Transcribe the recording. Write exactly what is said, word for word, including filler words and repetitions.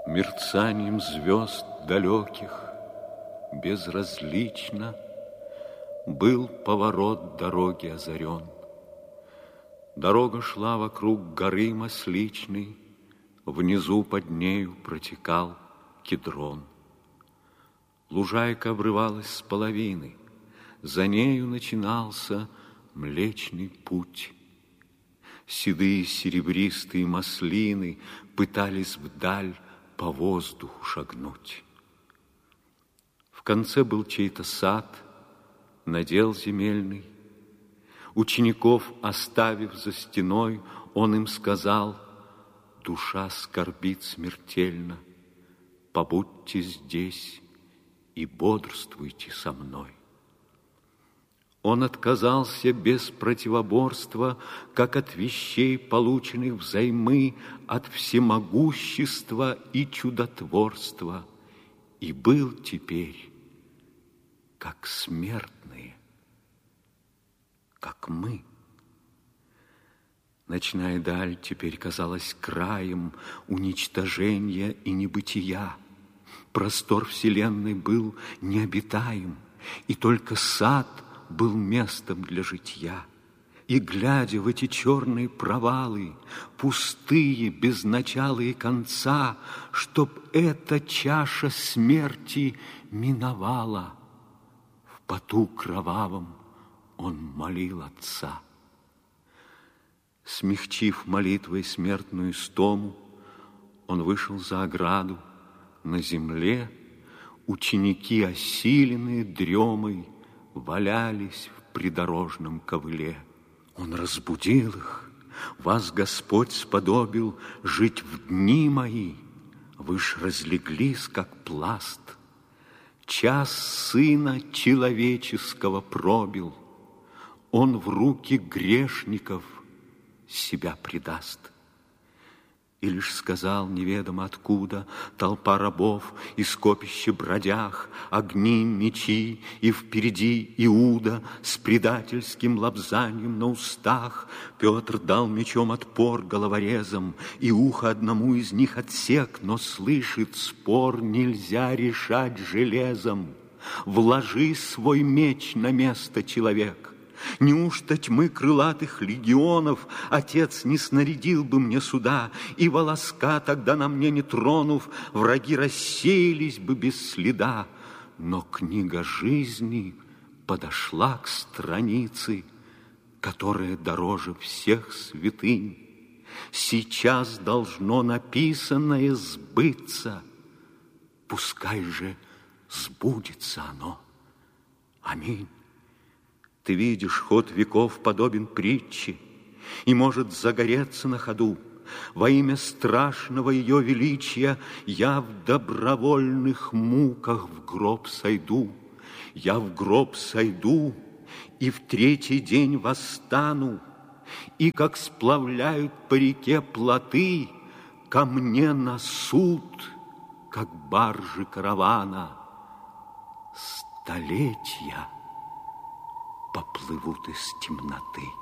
Мерцанием звезд далеких безразлично был поворот дороги озарен. Дорога шла вокруг горы Масличной, внизу под нею протекал Кедрон. Лужайка обрывалась с половины, за нею начинался Млечный Путь. Седые серебристые маслины пытались вдаль по воздуху шагнуть. В конце был чей-то сад, надел земельный. Учеников оставив за стеной, он им сказал: душа скорбит смертельно, побудьте здесь и бодрствуйте со мной. Он отказался без противоборства, как от вещей, полученных взаймы от всемогущества и чудотворства, и был теперь как смертные, как мы. Ночная даль теперь казалась краем уничтожения и небытия. Простор вселенной был необитаем, и только сад был местом для житья. И, глядя в эти черные провалы, пустые, без начала и конца, чтоб эта чаша смерти миновала, в поту кровавом он молил Отца. Смягчив молитвой смертную стому, он вышел за ограду. На земле ученики, осиленные дремой, валялись в придорожном ковыле. Он разбудил их: вас Господь сподобил жить в дни мои, вы ж разлеглись, как пласт. Час Сына Человеческого пробил, он в руки грешников себя предаст. И лишь сказал неведомо откуда толпа рабов и скопище бродяг, огни, мечи, и впереди Иуда с предательским лобзанием на устах. Петр дал мечом отпор головорезам, и ухо одному из них отсек, но слышит: спор нельзя решать железом. Вложи свой меч на место, человек. Неужто тьмы крылатых легионов Отец не снарядил бы мне сюда, и волоска тогда на мне не тронув, враги рассеялись бы без следа? Но книга жизни подошла к странице, которая дороже всех святынь. Сейчас должно написанное сбыться, пускай же сбудется оно. Аминь. Ты видишь, ход веков подобен притче и может загореться на ходу. Во имя страшного ее величия я в добровольных муках в гроб сойду. Я в гроб сойду и в третий день восстану, и как сплавляют по реке плоты, ко мне на суд, как баржи каравана, столетия поплывут из темноты.